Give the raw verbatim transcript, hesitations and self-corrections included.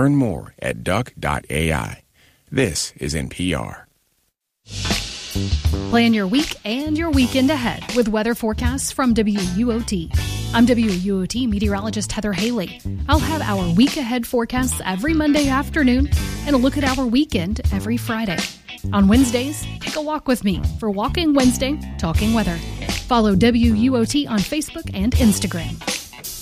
Learn more at duck dot A I. This is N P R. Plan your week and your weekend ahead with weather forecasts from W U O T. I'm W U O T meteorologist Heather Haley. I'll have our week ahead forecasts every Monday afternoon and a look at our weekend every Friday. On Wednesdays, take a walk with me for Walking Wednesday, Talking Weather. Follow W U O T on Facebook and Instagram.